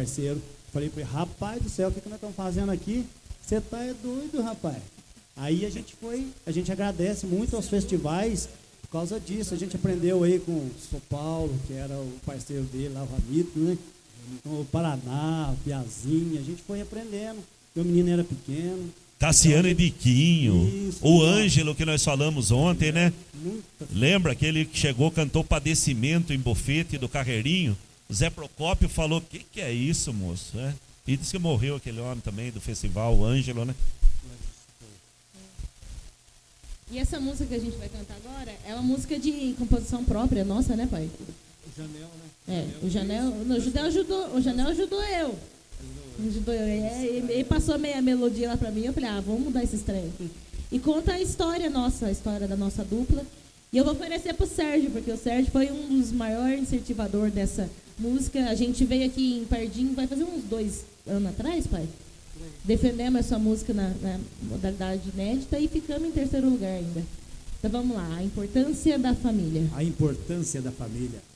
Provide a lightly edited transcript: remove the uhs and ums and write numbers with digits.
parceiro. Falei para ele, rapaz do céu, o que nós estamos fazendo aqui? Você tá doido, rapaz. Aí a gente agradece muito aos festivais por causa disso. A gente aprendeu aí com o São Paulo, que era o parceiro dele lá, o Ramito, né? O Paraná, o Piazinha, a gente foi aprendendo. Meu menino era pequeno. Tassiano e Biquinho, Isso, o Ângelo que nós falamos ontem, né? Muita... Lembra aquele que chegou, cantou Padecimento em Bofete do Carreirinho? O Zé Procópio falou, que é isso, moço? É. E disse que morreu aquele homem também do festival, o Ângelo, né? E essa música que a gente vai cantar agora é uma música de composição própria nossa, né, pai? O Janel, né? O Janel ajudou eu. Ele passou meia melodia lá pra mim, eu falei, vamos mudar esse estranho aqui. E conta a história nossa, a história da nossa dupla. E eu vou oferecer pro Sérgio, porque o Sérgio foi um dos maiores incentivadores dessa música. A gente veio aqui em Pardinho, vai fazer uns 2 anos atrás, pai? Defendemos essa música na modalidade inédita e ficamos em 3º lugar ainda. Então vamos lá, a importância da família. A importância da família.